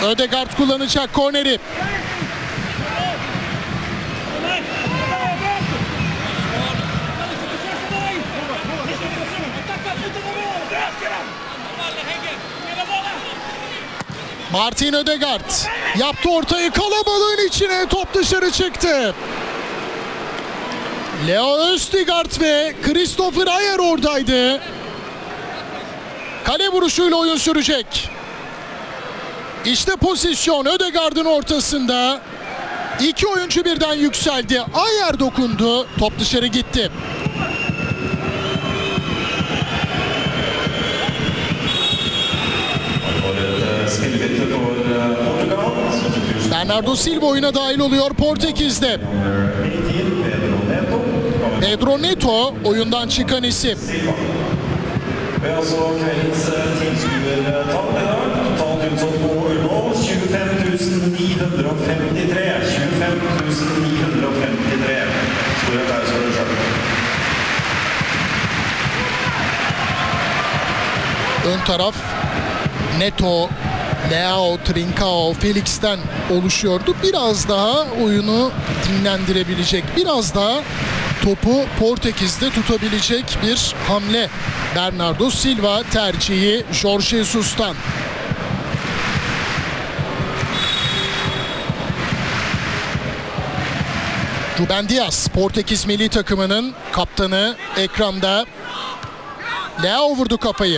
Ødegaard kullanacak korneri. Martin Ødegaard yaptı ortayı, kalabalığın içine, top dışarı çıktı. Leo Østigard ve Christopher Ayer oradaydı. Kale vuruşuyla oyun sürecek. İşte pozisyon Ødegaard'ın ortasında. İki oyuncu birden yükseldi. Ayer dokundu. Top dışarı gitti. Bernardo Silva oyuna dahil oluyor Portekiz'de. Pedro Neto oyundan çıkan isim. Ve altså kveldens tilskuertall i dag, totalt utsolgt på Ullevål 25.953. 25.953. Store pauser for selv. Ön taraf Neto, Leao, Trincao, Felix'ten oluşuyordu. Biraz daha oyunu dinlendirebilecek, biraz daha topu Portekiz'de tutabilecek bir hamle. Bernardo Silva tercihi Jorge Jesus'tan. Ruben Dias, Portekiz milli takımının kaptanı, ekranda. Leao vurdu kafayı.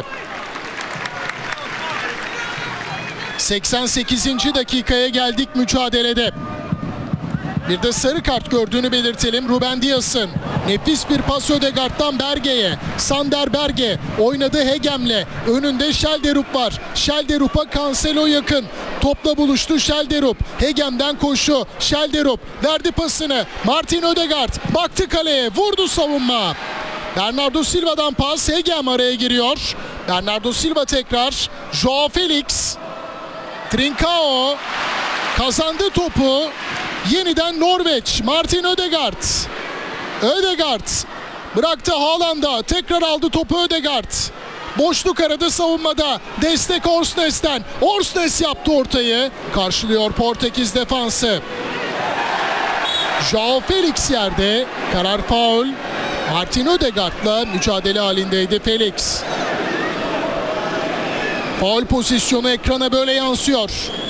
88. dakikaya geldik mücadelede. Bir de sarı kart gördüğünü belirtelim Ruben Dias'ın. Nefis bir pas Ødegaard'dan Berge'ye. Sander Berge oynadı Hegem'le. Önünde Schelderup var. Schelderup'a Cancelo yakın. Topla buluştu Schelderup. Hegem'den koşu. Schelderup verdi pasını. Martin Ødegaard baktı kaleye. Vurdu savunma. Bernardo Silva'dan pas. Hegem araya giriyor. Bernardo Silva tekrar. Joao Felix. Trincao kazandı topu. Yeniden Norveç. Martin Ødegaard. Ødegaard bıraktı Haaland'a. Tekrar aldı topu Ødegaard. Boşluk aradı savunmada. Destek Orsnes'ten. Orsnes yaptı ortayı. Karşılıyor Portekiz defansı. Joao Felix yerde. Karar faul. Martin Ødegaard'la mücadele halindeydi Felix. Faul pozisyonu ekrana böyle yansıyor.